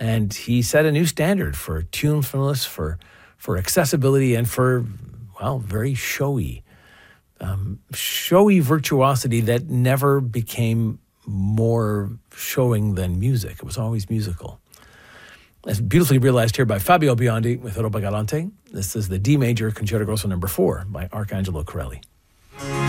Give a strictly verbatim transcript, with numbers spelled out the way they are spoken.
And he set a new standard for tunefulness, for for accessibility, and for, well, very showy, um, showy virtuosity that never became more showing than music. It was always musical. As beautifully realized here by Fabio Biondi with Roba Galante. This is the D major Concerto Grosso number four by Arcangelo Corelli.